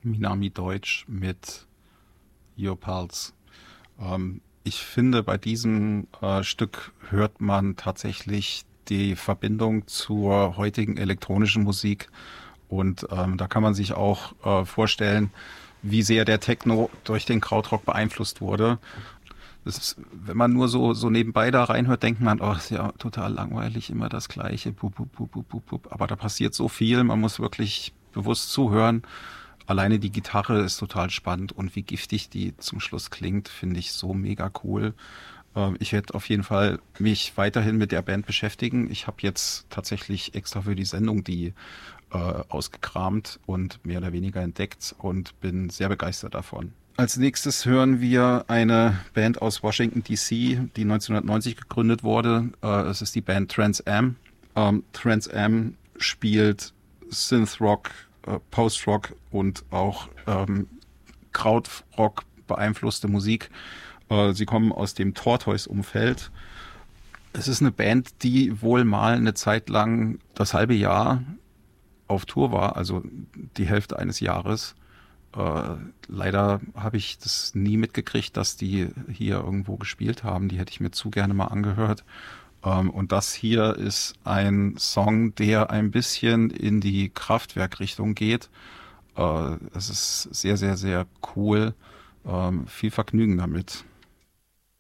Minami Deutsch mit Your Pulse. Ich finde, bei diesem Stück hört man tatsächlich die Verbindung zur heutigen elektronischen Musik und da kann man sich auch vorstellen, wie sehr der Techno durch den Krautrock beeinflusst wurde. Das ist, wenn man nur so nebenbei da reinhört, denkt man, oh, ist ja total langweilig, immer das Gleiche. Pup, pup, pup, pup, pup, pup. Aber da passiert so viel, man muss wirklich bewusst zuhören. Alleine die Gitarre ist total spannend und wie giftig die zum Schluss klingt, finde ich so mega cool. Ich werde auf jeden Fall mich weiterhin mit der Band beschäftigen. Ich habe jetzt tatsächlich extra für die Sendung die ausgekramt und mehr oder weniger entdeckt und bin sehr begeistert davon. Als nächstes hören wir eine Band aus Washington DC, die 1990 gegründet wurde. Es ist die Band Trans Am. Trans Am spielt Synthrock, Post-Rock und auch Krautrock beeinflusste Musik. Sie kommen aus dem Tortoise-Umfeld. Es ist eine Band, die wohl mal eine Zeit lang das halbe Jahr auf Tour war, also die Hälfte eines Jahres. Leider habe ich das nie mitgekriegt, dass die hier irgendwo gespielt haben. Die hätte ich mir zu gerne mal angehört. Und das hier ist ein Song, der ein bisschen in die Kraftwerk-Richtung geht. Es ist sehr, sehr, sehr cool. Viel Vergnügen damit.